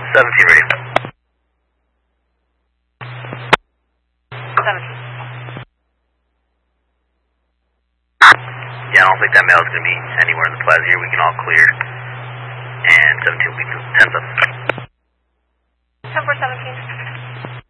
17 radio. 17. Yeah, I don't think that mail is going to be anywhere in the plaza here. We can all clear. And 17 will be 10-7. 10-4-17.